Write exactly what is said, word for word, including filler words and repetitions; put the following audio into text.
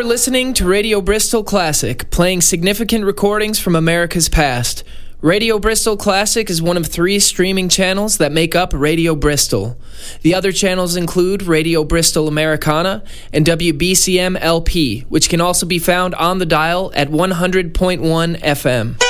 listening to Radio Bristol Classic, playing significant recordings from America's past. Radio Bristol Classic is one of three streaming channels that make up Radio Bristol. The other channels include Radio Bristol Americana and W B C M L P, which can also be found on the dial at one hundred point one F M.